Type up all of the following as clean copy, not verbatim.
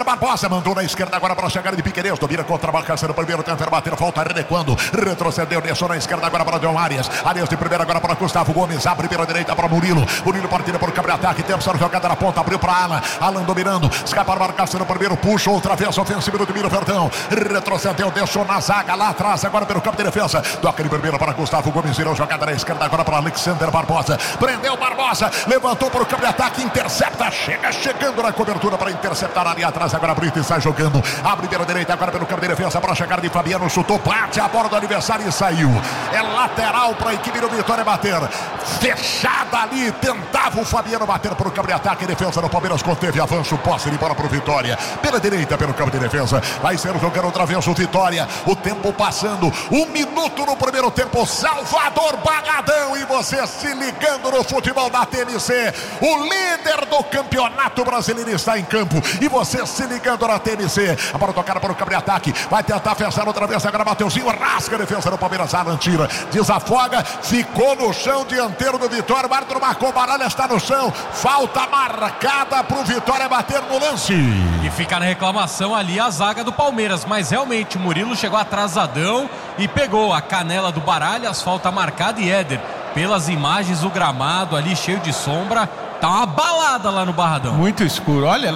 Barbosa mandou na esquerda agora para a chegada de Piquerez. Domina contra a marcação do primeiro, tenta bater, falta recuando. Retrocedeu, deixou na esquerda agora para John Arias. Arias de primeira agora para Gustavo Gomes. Abre pela direita para Murilo. Murilo partida por câmera de ataque. Temos a jogada na ponta, abriu para Alan. Alan dominando. Escapa a marcação do primeiro, puxa outra vez ofensiva do Miro Verdão. Retrocedeu, deixou na zaga lá atrás, agora pelo campo de defesa. Toca de primeira para Gustavo Gomes. Virou jogada na esquerda agora para Alexander Barbosa. Prendeu Barbosa. Levantou para o campo de ataque. Intercepta. Chegando na cobertura para interceptar ali atrás. Agora Brito sai jogando. Abre pela direita agora pelo campo de defesa para chegar de Fabiano. Chutou, bate a bola do adversário e saiu. É lateral para a equipe do Vitória bater. Fechada ali. Tentava o Fabiano bater para o campo de ataque. Defesa do Palmeiras conteve avanço. Posse de bola para o Vitória. Pela direita, pelo campo de defesa. Vai ser jogando outra vez o Vitória. O tempo passando. 1 minuto no primeiro tempo. Salvador Bagadão. E você se ligando no futebol da TMC. O líder do campeonato brasileiro está em campo. E você se ligando na TMC. A bola tocada para o campo de ataque. Vai tentar fechar outra vez. Agora Mateuzinho rasga a defesa do Palmeiras. Alan tira. Desafoga. Ficou no chão dianteiro do Vitória. O árbitro marcou. Baralha está no chão. Falta marcada para o Vitória bater no lance. E fica na reclamação ali a zaga do Palmeiras. Mas realmente o Murilo chegou atrasadão e pegou a canela do Baralhas. Falta marcada e Éder. Pelas imagens, o gramado ali cheio de sombra. Tá uma balada lá no Barradão. Muito escuro. Olha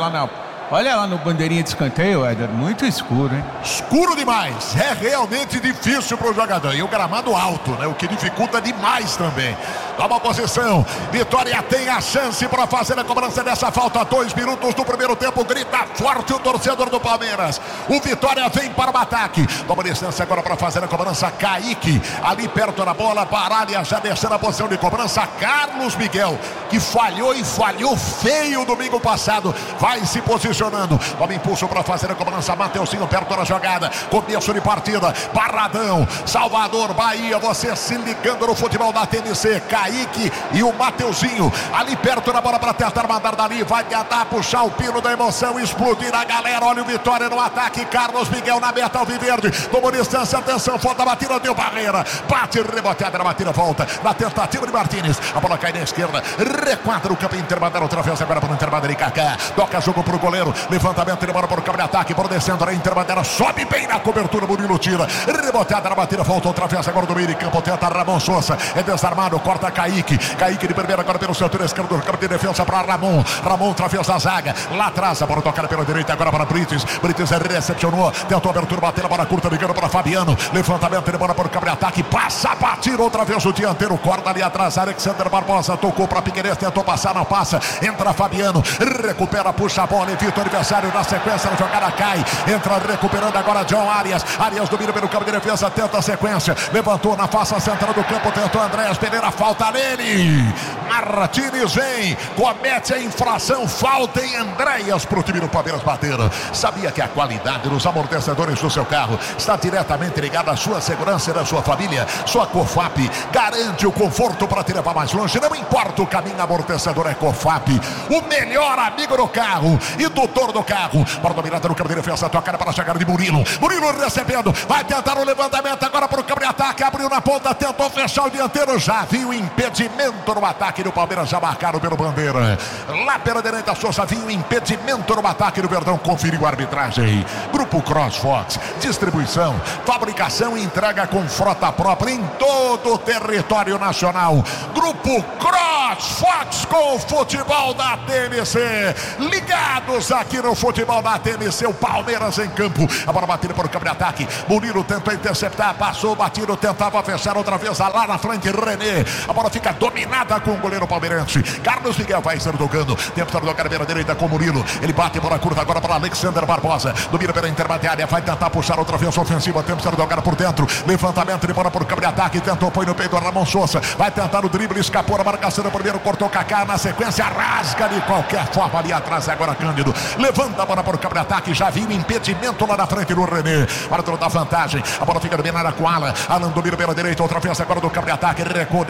lá no bandeirinha de escanteio, Éder. Muito escuro, hein? Escuro demais. É realmente difícil para o jogador. E o gramado alto, né? O que dificulta demais também. Toma posição. Vitória tem a chance para fazer a cobrança dessa falta. 2 minutos do primeiro tempo. Grita forte o torcedor do Palmeiras. O Vitória vem para o ataque. Toma distância agora para fazer a cobrança. Kaique ali perto da bola. Baralha já descendo a posição de cobrança. Carlos Miguel, que falhou e falhou feio domingo passado. Vai se posicionando. Toma impulso para fazer a cobrança. Mateuzinho perto da jogada. Começo de partida. Barradão. Salvador, Bahia. Você se ligando no futebol da TMC. Kaique e o Mateuzinho ali perto da bola para tentar mandar dali. Vai tentar puxar o pino da emoção, explodir a galera. Olha o Vitória no ataque. Carlos Miguel na meta alviverde. Tomou distância, atenção, falta a batida, deu barreira. Bate, reboteada na batida, volta na tentativa de Martínez. A bola cai na esquerda, requadra o campo intermediário outra vez agora para o intermediário de Kaká. Toca jogo para o goleiro, levantamento de bola para o campo de ataque, por descendo na intermediária, sobe bem na cobertura, Murilo tira. Reboteada na batida, volta outra vez agora do meio de campo, tenta Ramon Sousa, é desarmado, corta Kaique de primeira agora pelo setor esquerdo do campo de defesa para Ramon através da zaga, lá atrás a bola tocada pela direita agora para Brites recepcionou, tentou abertura, bateu a bola curta, ligando para Fabiano, levantamento de bola para o campo de ataque, passa, batida outra vez o dianteiro, corta ali atrás, Alexander Barbosa tocou para Piquerez, tentou passar, não passa, entra Fabiano, recupera, puxa a bola, evita o adversário na sequência, na jogada cai, entra recuperando agora John Arias domina pelo campo de defesa, tenta a sequência, levantou na face central do campo, tentou Andréas Pereira, falta nele, Martínez vem, comete a infração, falta em Andréas para o time do Palmeiras bater. Sabia que a qualidade dos amortecedores do seu carro está diretamente ligada à sua segurança e da sua família? Sua Cofap garante o conforto para te levar mais longe, não importa o caminho, amortecedor é Cofap, o melhor amigo do carro e tutor do carro. Para dominada no campo de defesa, tocada para a chegada de Murilo recebendo, vai tentar o levantamento agora para o campo de ataque, abriu na ponta, tentou fechar o dianteiro, já viu impedimento no ataque do Palmeiras, já marcado pelo Bandeira. Lá pela direita, Souza, viu impedimento no ataque do Verdão, conferiu a arbitragem. Grupo CrossFox, distribuição, fabricação e entrega com frota própria em todo o território nacional. Grupo CrossFox com o futebol da TMC. Ligados aqui no futebol da TMC, o Palmeiras em campo. A bola batida para o campo de ataque. Murilo tentou interceptar, passou, batido, tentava fechar outra vez lá na frente, René. A bola fica dominada com o goleiro palmeirense. Carlos Miguel vai ser tocando. Tenta tocar pela direita com Murilo. Ele bate bola curta agora para Alexander Barbosa. Domina pela intermediária, vai tentar puxar outra vez ofensiva. Tenta tocar por dentro. Levantamento de bola por campo de ataque. Tentou, põe no peito a Ramon Sousa. Vai tentar o drible, escapou a marcação do primeiro, cortou Kaká na sequência, rasga de qualquer forma ali atrás. Agora Cândido. Levanta a bola para o campo de ataque. Já viu impedimento lá na frente do René. Para dar vantagem. A bola fica dominada com Alan. Alan domina pela direita, outra vez agora do campo de ataque. Recuou, deixou para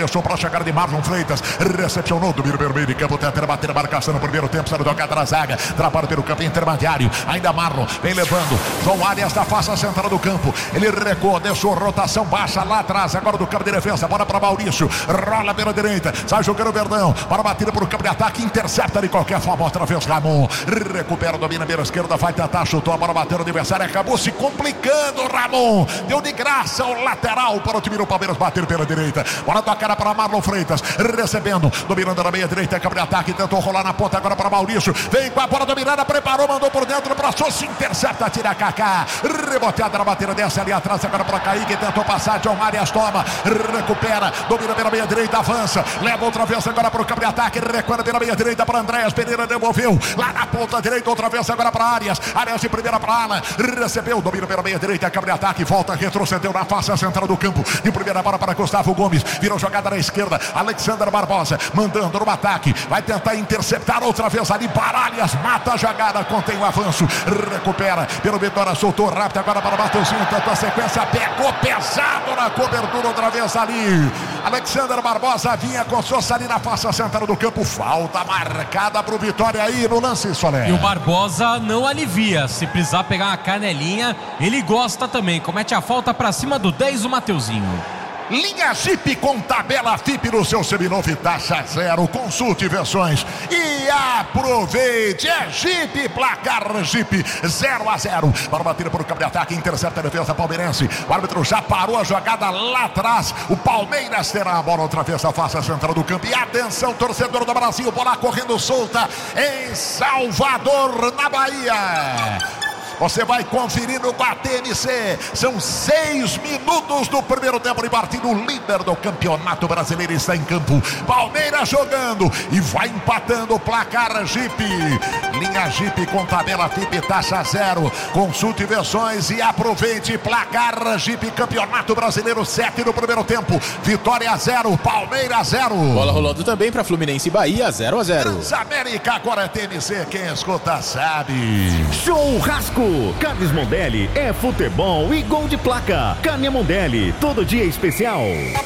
chegada de Marlon Freitas. Recepcionou do meio de campo. Tenta bater a marcação no primeiro tempo. Saiu do da zaga. Trabalha pelo campo intermediário. Ainda Marlon vem levando. João Arias da face central do campo. Ele recuou, deixou rotação baixa lá atrás. Agora do campo de defesa. Bola para Maurício. Rola pela direita. Sai jogando o Verdão. Para bater para o campo de ataque. Intercepta de qualquer forma. Outra vez Ramon. Recupera, domina pela esquerda. Vai tentar, chutou a bola, bateu no adversário. Acabou se complicando. Ramon deu de graça o lateral para o time do Palmeiras bater pela direita. Bola tocada para Marlon Freitas. Recebendo. Dominando na meia direita. Campo de ataque. Tentou rolar na ponta agora para Maurício. Vem com a bola dominada. Preparou. Mandou por dentro para Souza. Intercepta. Tira a Kaká. Reboteada na batida dessa ali atrás. Agora para Kaique. Tentou passar. John Marias toma. Recupera. Domina pela meia direita. Avança. Leva outra vez agora para o campo de ataque. Recuada pela meia direita para Andréas. Pereira devolveu. Lá na ponta direita. Outra vez agora para Arias. Arias de primeira para Alan. Recebeu. Domina pela meia direita. Campo de ataque. Volta. Retrocedeu na face central do campo. De primeira bola para Gustavo Gomes. Virou jogada na esquerda. Alexander Barbosa. Mandando no ataque. Vai tentar interceptar outra vez ali. Baralhas. Mata a jogada. Contém o avanço. Recupera. Pelo Vitória. Soltou rápido agora para Mateuzinho. Tanto a sequência. Pegou pesado na cobertura outra vez ali. Alexander Barbosa vinha com Souza ali na face central do campo. Falta marcada para o Vitória aí no lance, Solé. E o Barbosa não alivia. Se precisar pegar uma canelinha, ele gosta também. Comete a falta para cima do 10, o Mateuzinho. Linha Jeep com tabela FIP no seu seminovo e taxa zero. Consulte versões e aproveite. É Jeep, placar Jeep 0-0. Para bater por campo de ataque, intercepta a defesa palmeirense. O árbitro já parou a jogada lá atrás. O Palmeiras terá a bola outra vez à face central do campo. E atenção, torcedor do Brasil, bola correndo solta em Salvador, na Bahia. Você vai conferindo com a TMC. São 6 minutos do primeiro tempo de partida. O líder do Campeonato Brasileiro está em campo. Palmeiras jogando e vai empatando o placar Jeep. Linha Jeep com tabela FIP taxa zero. Consulte versões e aproveite. Placar Jeep, Campeonato Brasileiro 7 no primeiro tempo. Vitória 0, Palmeiras 0. Bola rolando também para Fluminense e Bahia 0-0. Transamérica, agora é TMC. Quem escuta sabe. Churrasco. Carnes Mondelli é futebol e gol de placa. Carne Mondelli, todo dia especial.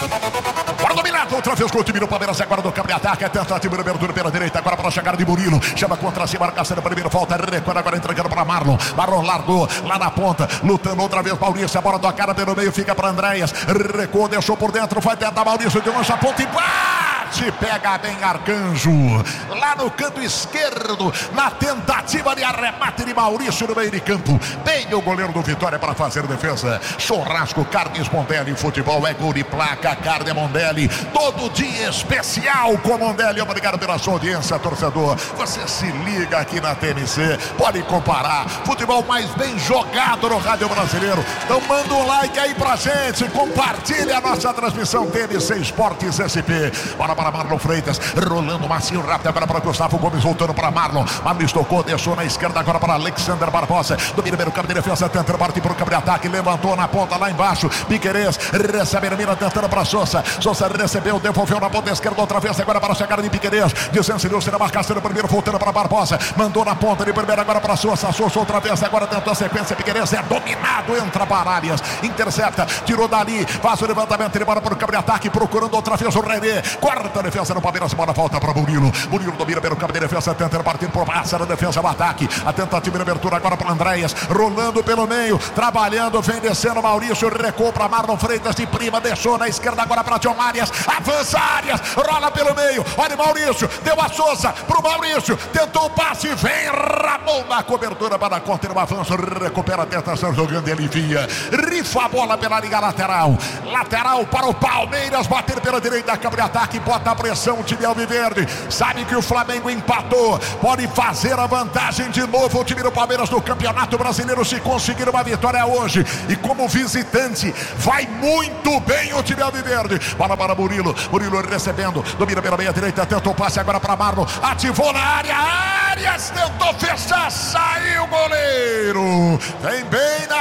Para dominado, outra vez com o time do Palmeiras, agora do campo de ataque, é tentativa de abertura pela direita, agora para a chegada de Murilo, chama contra si, marcação da primeira falta, recuando agora entregando para Marlon, Marlon largou lá na ponta, lutando outra vez Maurício, a bola tocada pelo meio, fica para Andréas, recuou, deixou por dentro, vai tentar Maurício, de lança a ponta e bate, pega bem Arcanjo, lá no canto esquerdo, na tentativa de arremate de Maurício no meio de campo, bem o goleiro do Vitória para fazer defesa. Churrasco, Carnes Mondelli, futebol é gol de placa, Carne Mondelli, todo dia especial com Mondelli. Obrigado pela sua audiência, torcedor. Você se liga aqui na TMC, pode comparar, futebol mais bem jogado no rádio brasileiro. Então manda um like aí pra gente, compartilha a nossa transmissão TMC Esportes SP. Bora para Marlon Freitas, rolando macio rápido agora para Gustavo Gomes, voltando para Marlon. Marlon tocou, deixou na esquerda agora para Alexander Barbosa, domina pelo campo de defesa, tentando partir para o campo de ataque, levantou na ponta lá embaixo, Piquerez recebe a mira, tentando para Souza, Souza recebeu, devolveu na ponta esquerda outra vez, agora para a chegada de Piquerez, desvencilhou-se na marcação do primeiro, voltando para Barbosa, mandou na ponta de primeira agora para Souza, Souza outra vez, agora tentou a sequência, Piquerez é dominado, entra para Arias, intercepta, tirou dali, faz o levantamento, ele bora para o campo de ataque, procurando outra vez o René, quarta defesa no Palmeiras, bola volta para Murilo, Murilo domina pelo campo de defesa, tentando partir por passa na defesa, o ataque, a tentativa de abertura agora para Andréas, rolando pelo meio, trabalhando, vem descendo Maurício, recuou para Marlon Freitas de prima, deixou na esquerda agora para John Arias, avança Arias, rola pelo meio, olha Maurício, deu a Souza pro Maurício, tentou o passe, vem Ramon na cobertura para conter o avanço, recupera a tentação jogando, ele via, rifa a bola pela liga lateral, lateral para o Palmeiras, bater pela direita, câmara de ataque, bota a pressão, o time alviverde, sabe que o Flamengo empatou, pode fazer a vantagem de novo, o time do Palmeiras no Campeonato Brasileiro, se conseguir uma vitória hoje, e como visitante, vai muito bem o time alviverde, bola para Murilo, Murilo recebendo, domina pela meia direita, tentou o passe agora para Marlon, ativou na área, Arias tentou fechar, saiu o goleiro, vem bem na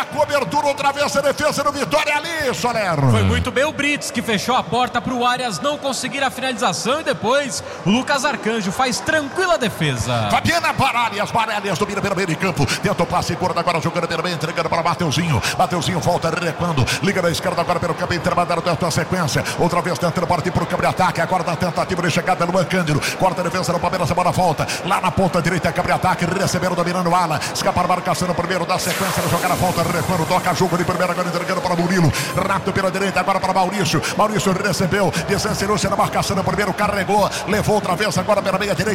cobertura, outra vez a defesa do Vitória ali, Soler. Foi muito bem o Brits que fechou a porta para o Arias não conseguir a finalização e depois o Lucas Arcanjo faz tranquila defesa. Fabiana Baralhas domina pelo meio de campo, tenta o passe curto, agora jogando pelo meio, entregando para Mateuzinho volta recuando, liga da esquerda agora pelo campo, intermediário da sequência, outra vez tentando partir para o campo de ataque, agora na tentativa de chegada no Cândido, corta a defesa do Palmeiras, a bola volta, lá na ponta direita, campo de ataque, recebendo, dominando o ala, escapa a marcação no primeiro da sequência, da jogada volta, recuando, toca jogo de primeira, agora entregando para Murilo, rápido pela direita, agora para Maurício recebeu, desencerou-se na marcação no primeiro, carregou, levou outra vez agora pela meia direita,